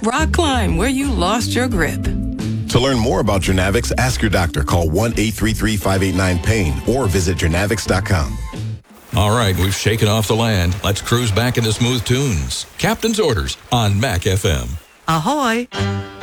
Rock climb where you lost your grip. To learn more about Jernavix, ask your doctor. Call 1-833-589-PAIN or visit jernavix.com. All right, we've shaken off the land. Let's cruise back into smooth tunes. Captain's Orders on Mac FM. Ahoy!